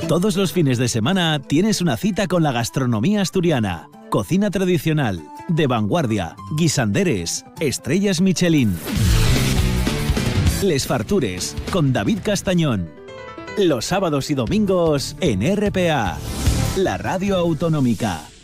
Todos los fines de semana tienes una cita con la gastronomía asturiana. Cocina tradicional, de vanguardia, guisanderes, estrellas Michelin. Les Fartures, con David Castañón. Los sábados y domingos en RPA, la radio autonómica.